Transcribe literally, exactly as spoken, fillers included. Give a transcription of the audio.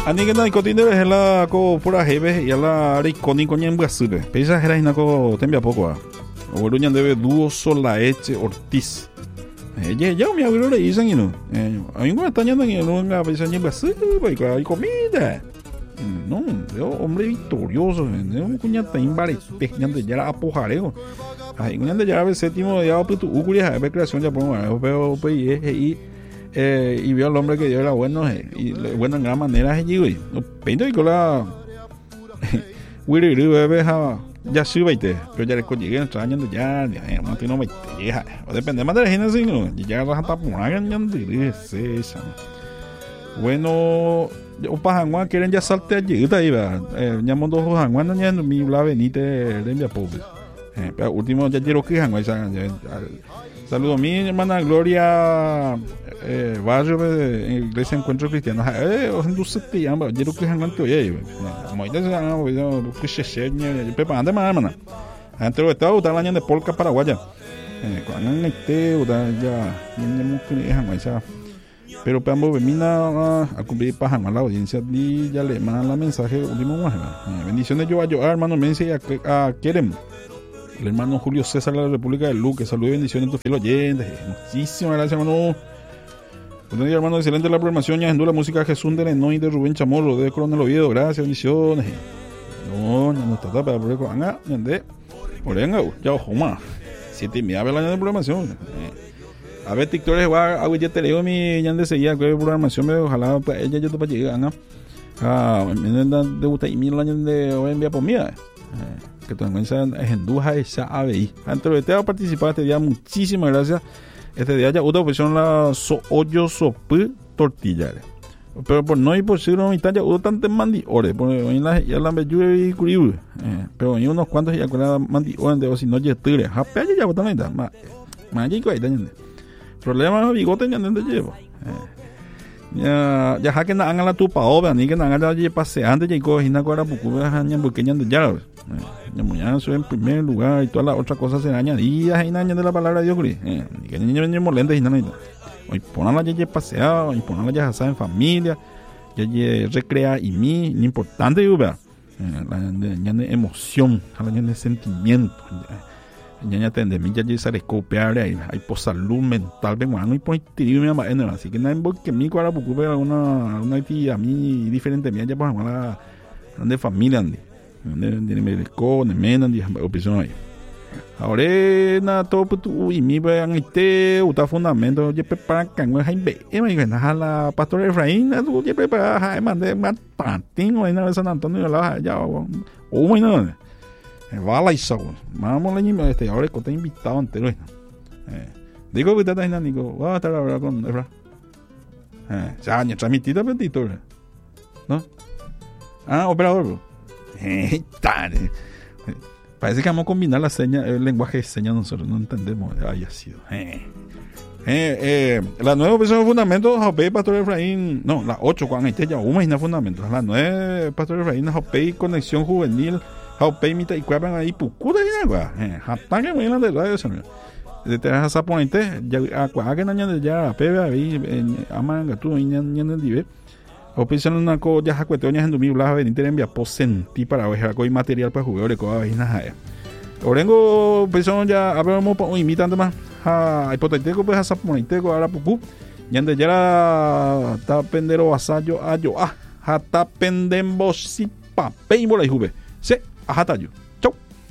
Ani que na ikotinder es la ko pura jebe y la riconi con en Brasil. Pesa era ina ko tembia poco a. O ruñan debe dúo Solaeche Ortiz. Eh ya mi abuelo le dicen y no. Eh hay un estañando en una pesa en Brasil, pues hay comida. No, yo hombre victorioso, yo un cuñata imbarete, ñande ya apojarego. Ay, ñande ya ve séptimo ya puto ucuria, ve creación ya pongo, veo pues y Eh, y vio al hombre que Dios era bueno eh, y bueno en gran manera allí güey no pinto y con la Willy bebé ya subaite pero ya le llegué en años ya ya no tiene me llega o depende más de la gente así no ya vas a estar por ahí ya bueno o pajanguan quieren ya salte allí está ahí va ya mondo pajanguan ya mi la venite de mi pobre pero último ya quiero que janguan saludo a mi hermana Gloria eh, barrio de iglesia encuentro cristiano eh o en dulce te llama yo creo que es antes oye como ya se llama yo que se seña pepa ande más hermana antes estaba uta la de polka paraguaya eh cuando este uta ya ni que es más pero pamo mina a cumplir paja la audiencia y ya le mandan la mensaje último más bendiciones yo a yo hermano Mense a Kerem el hermano Julio César de la República de Luque, saludos y bendiciones a tus fieles oyentes. Muchísimas gracias, hermano. Buen día, hermano. Excelente la programación. Ya la música de Jesús de Lenoy de Rubén Chamorro, de Coronel Oviedo. Gracias, bendiciones. No, no está tapa, por eso, anga, de Orenga, ya ojo más. Siete y media de la de programación. A ver, TikTok, a ver, ya te leo mi ya de seguida, que programación, ojalá ella yo te para llegar, anga. Ah, me de gusta y mil años de hoy envía por mí. Que tu encuentra es en Duja esa A B I. Antes de te participar este día, muchísimas gracias. Este día ya otra opción la so hoyo sopu tortilla. Pero por no ir por ser una mitad ya hubo tantos mandi ore, por hoy la ya la bellu y curiu. Pero hay unos cuantos ya con la mandi ore de si no ya tire. Japea ya botan ahí, ma magico ahí también. Problema bigote ya no te llevo. Ya ya ha que na hagan la tupa obra ni que na hagan ya paseante ya coge na cuara pucu ya pequeña de ya. Ya mañana sube en primer lugar y todas las otras cosas serán añadidas y nañas de la palabra de Dios, eh, y que niños venimos lentes y nada. Hoy ponerla ya paseado, hoy ponerla ya asada en familia, ya recrea y mí, ni importante, ¿verdad? La ya de emoción, la ya de sentimiento, ya ya tende mí ya se recopiar ahí, hay por salud mental, vengo a no y por tirir mi mamá, así que nada porque mi cuara preocupe alguna una actividad a mí diferente mía ya por la de familia ande. De México, de Mena, de opción ahí. Ahora na todo tu y mi vean este uta fundamento je prepara can hay be e me gana la pastor Efraín na tu je prepara ha mande mat patin o na San Antonio la ya o bueno va la hizo vamos le este ahora que te invitado entero eh digo que te está digo va a estar ahora con Efra eh ya ni transmitida petito no ah operador parece que vamos a combinar la seña, el lenguaje de señas nosotros no entendemos haya sido eh, eh, eh, la nueva opción de fundamentos Jopé Pastor Efraín no la ocho cuando esté ya una isla fundamentos la nueve Pastor Efraín Jopé conexión juvenil Jopé mitad y cuaban ahí pucura y agua eh hasta que me de radio señor de te vas a ponerte ya a que naña de ya pebe ahí aman tú y ñan dive o piensan una cosa ya cuetoñas en domingo las venir envía posenti para ver algo material para jugar de cosas vaina orengo piensan ya hablamos por imitando más a hipotético pues a saponiteco ahora pupu yande ya está pendero asayo ayo ah hata pendembo si papel bola y juve se ajata yo